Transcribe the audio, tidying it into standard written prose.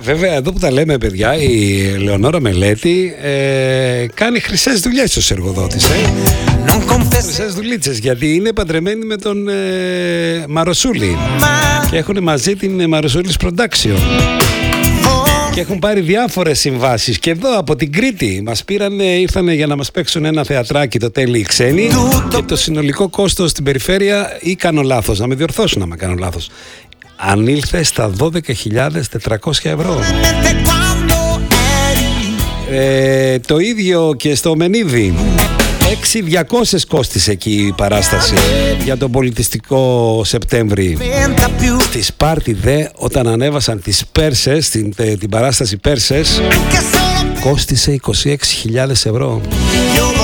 Βέβαια, εδώ που τα λέμε, παιδιά, η Λεωνόρα Μελέτη κάνει χρυσές δουλειές ως εργοδότης. Χρυσές δουλίτσες, γιατί είναι παντρεμένη με τον Μαροσούλη και έχουν μαζί την Μαροσούλης Production και έχουν πάρει διάφορες συμβάσεις. Και εδώ από την Κρήτη μας ήρθανε για να μας παίξουν ένα θεατράκι, το Τέλειοι Ξένοι, και το συνολικό κόστος στην περιφέρεια, ή κάνω λάθος, να με διορθώσουν άμα κάνω λάθος, ανήλθε στα 12.400 ευρώ. Το ίδιο και στο Μενίδη. 6.200 κόστησε εκεί η παράσταση για τον πολιτιστικό Σεπτέμβρη. Στη Σπάρτη δε, όταν ανέβασαν τις Πέρσες, την παράσταση Πέρσες, κόστησε 26.000 ευρώ.